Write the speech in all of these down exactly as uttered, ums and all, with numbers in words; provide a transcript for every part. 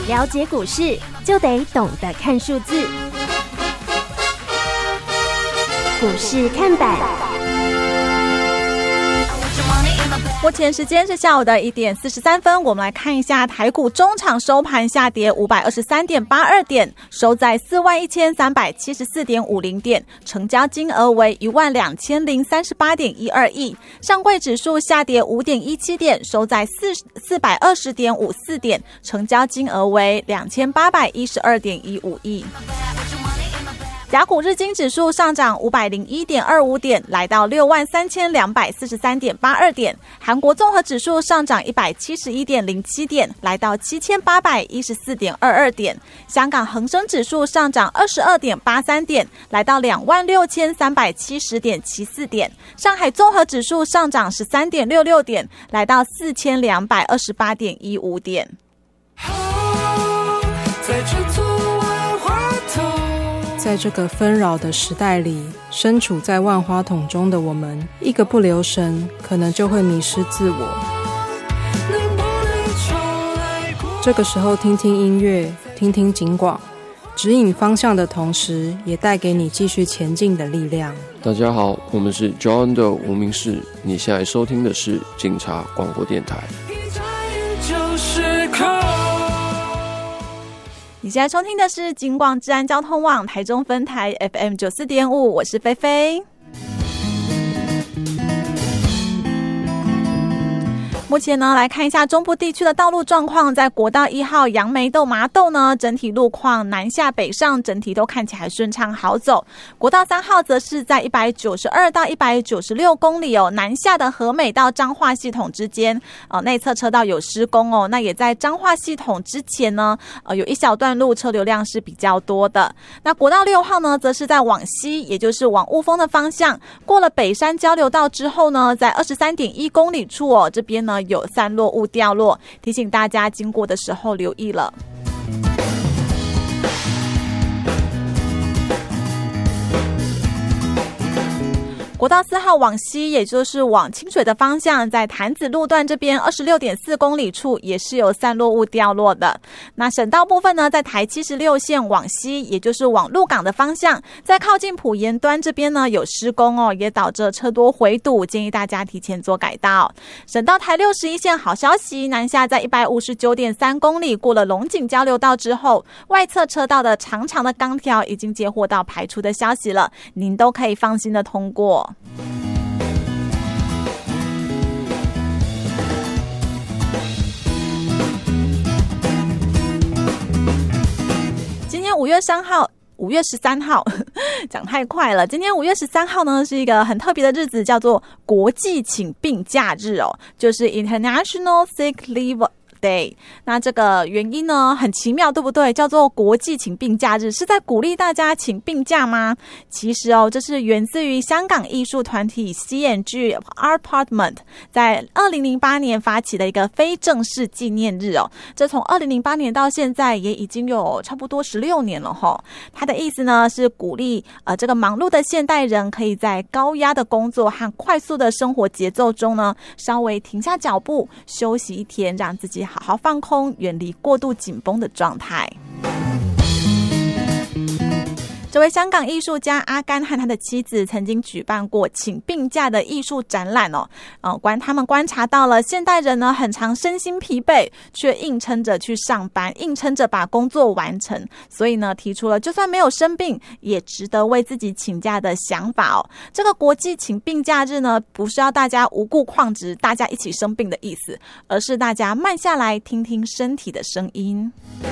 了解股市，就得懂得看数字。股市看板。 目前时间是下午的一点四十三分，我们来看一下台股中场收盘下跌五百二十三点八二点，收在四万一千三百七十四点五零点，成交金额为一万两千零三十八点一二亿。上柜指数下跌五点一七点，收在四四百二十点五四点，成交金额为两千八百一十二点一五亿。雅股日经指数上涨五百零一点二五点，来到六万三千两百四十三点八二点。韩国综合指数上涨一百七十一点零七点，来到七千八百一十四点二二点。香港恒生指数上涨二十二点八三点，来到两万六千三百七十点七四点。上海综合指数上涨十三点六六点，来到四千两百二十八点一五点。 在这个纷扰的时代里，身处在万花筒中的我们，一个不留神，可能就会迷失自我。这个时候听听音乐，听听警广，指引方向的同时，也带给你继续前进的力量。 大家好，我们是 John 的无名氏，你现在收听的是警察广播电台。 你现在收听的是警广治安交通网台中分台 F M 九十四点五，我是菲菲。目前呢，来看一下中部地区的道路状况。在国道一号杨梅豆麻豆呢，整体路况南下北上，整体都看起来顺畅好走。国道三号则是在一百九十二到一百九十六公里哦，南下的和美到彰化系统之间，呃，内侧车道有施工哦。那也在彰化系统之前呢，呃，有一小段路车流量是比较多的。那国道六号呢，则是在往西，也就是往雾峰的方向，过了北山交流道之后呢，在二十三点一公里处哦，这边呢有散落物掉落，提醒大家经过的时候留意了。国道四号往西，也就是往清水的方向，在潭子路段这边二十六点四公里处也是有散落物掉落的。那省道部分呢，在台七十六线往西，也就是往鹿港的方向，在靠近埔盐端这边呢有施工哦，也导致车多回堵，建议大家提前做改道。省道台六十一线好消息，南下在一百五十九点三公里，过了龙井交流道之后，外侧车道的长长的钢条已经接获到排除的消息了，您都可以放心的通过。今天五月三号五月十三号讲太快了，今天五月十三号呢是一个很特别的日子，叫做国际请病假日哦，就是 International Sick Leave Day。 那这个原因呢很奇妙，对不对？叫做国际请病假日，是在鼓励大家请病假吗？其实哦，这是源自于香港艺术团体 C and G Art Department 在二零零八年发起的一个非正式纪念日哦。这从二零零八年到现在也已经有差不多十六年了齁。它的意思呢是鼓励呃这个忙碌的现代人可以在高压的工作和快速的生活节奏中呢，稍微停下脚步，休息一天，让自己好好放空，远离过度紧绷的状态。这位香港艺术家阿甘和他的妻子曾经举办过请病假的艺术展览哦，呃，观他们观察到了现代人呢很常身心疲惫，却硬撑着去上班，硬撑着把工作完成，所以呢提出了就算没有生病也值得为自己请假的想法哦。这个国际请病假日呢，不是要大家无故旷职，大家一起生病的意思，而是大家慢下来听听身体的声音。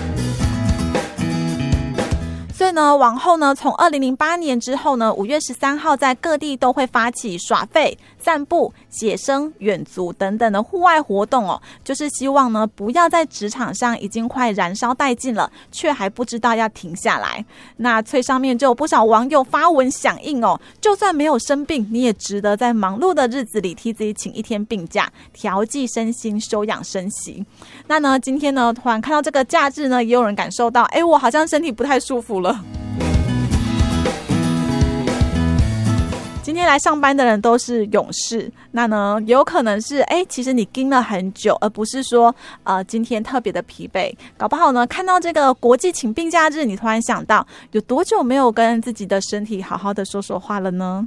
所以呢，往后呢，从二零零八年之后呢，五月十三号在各地都会发起耍废、散步、写生、远足等等的户外活动哦，就是希望呢，不要在职场上已经快燃烧殆尽了，却还不知道要停下来。那脆上面就有不少网友发文响应哦，就算没有生病，你也值得在忙碌的日子里替自己请一天病假，调剂身心，休养生息。那呢，今天呢，突然看到这个假日呢，也有人感受到，哎，我好像身体不太舒服了。今天天来上班的人都是勇士，那呢有可能是哎，其实你盯了很久，而不是说呃今天特别的疲惫，搞不好呢看到这个国际请病假日，你突然想到有多久没有跟自己的身体好好的说说话了呢？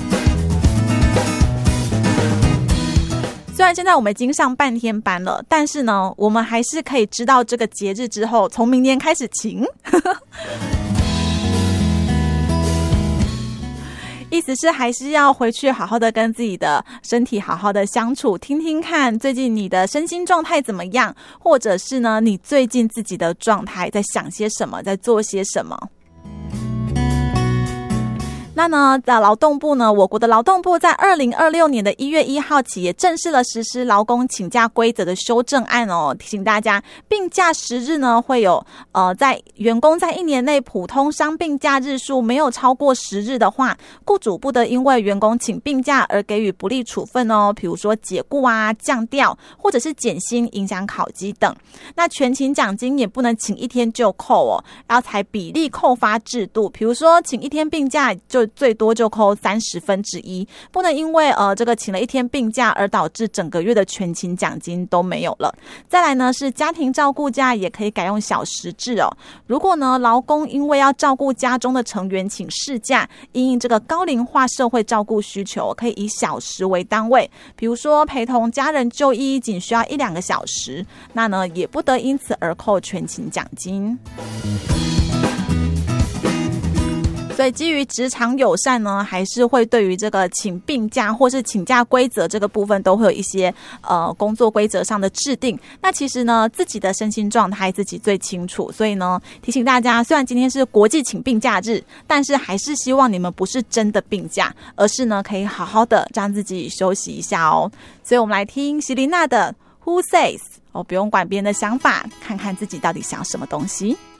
虽然现在我们已经上半天班了，但是呢我们还是可以知道这个节日之后从明年开始请意思是还是要回去好好的跟自己的身体好好的相处，听听看最近你的身心状态怎么样，或者是呢你最近自己的状态在想些什么，在做些什么。那呢，劳动部呢，我国的劳动部在二零二六年的一月一号起，也正式了实施劳工请假规则的修正案哦。提醒大家，病假时日呢，会有呃，在员工在一年内普通伤病假日数没有超过十日的话，雇主不得因为员工请病假而给予不利处分哦，比如说解雇啊、降调或者是减薪、影响考绩等。那全勤奖金也不能请一天就扣哦，要采比例扣发制度，比如说请一天病假就最多就扣三十分之一，不能因为呃这个请了一天病假而导致整个月的全勤奖金都没有了。再来呢是家庭照顾假也可以改用小时制哦。如果呢劳工因为要照顾家中的成员请事假，因应这个高龄化社会照顾需求，可以以小时为单位，比如说陪同家人就医仅需要一两个小时，那呢也不得因此而扣全勤奖金。所以基于职场友善呢，还是会对于这个请病假或是请假规则这个部分都会有一些呃工作规则上的制定。那其实呢自己的身心状态自己最清楚，所以呢提醒大家，虽然今天是国际请病假日，但是还是希望你们不是真的病假，而是呢可以好好的让自己休息一下哦。所以我们来听席琳娜的 Who Says 哦，不用管别人的想法，看看自己到底想什么东西。